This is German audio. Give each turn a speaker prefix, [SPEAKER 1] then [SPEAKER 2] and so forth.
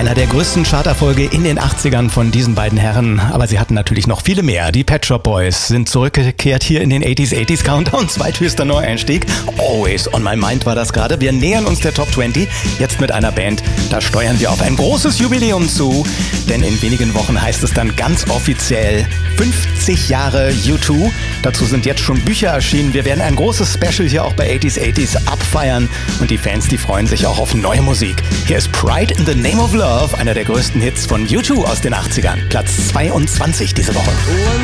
[SPEAKER 1] einer der größten Charterfolge in den 80ern von diesen beiden Herren. Aber sie hatten natürlich noch viele mehr. Die Pet Shop Boys sind zurückgekehrt hier in den 80s Countdown. Zweithöchster Neueinstieg. Always on my mind war das gerade. Wir nähern uns der Top 20. Jetzt mit einer Band. Da steuern wir auf ein großes Jubiläum zu. Denn in wenigen Wochen heißt es dann ganz offiziell 50 Jahre U2. Dazu sind jetzt schon Bücher erschienen. Wir werden ein großes Special hier auch bei 80s abfeiern. Und die Fans, die freuen sich auch auf neue Musik. Hier ist Pride in the Name of Love, einer der größten Hits von U2 aus den 80ern. Platz 22 diese Woche.